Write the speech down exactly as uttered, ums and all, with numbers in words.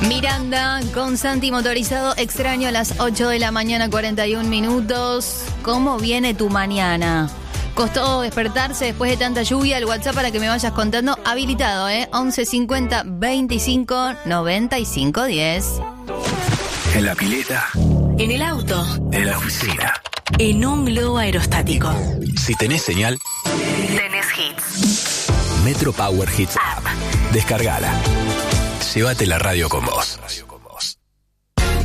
Miranda con Santi Motorizado, extraño a las ocho de la mañana, cuarenta y un minutos. ¿Cómo viene tu mañana? ¿Costó despertarse después de tanta lluvia? El WhatsApp para que me vayas contando, habilitado, ¿eh? once cincuenta veinticinco noventa y cinco diez. En la pileta. En el auto. En la oficina. En un globo aerostático. Si tenés señal, Tenés hits. Metro Power Hits App. Descargala. Llévate la radio con vos.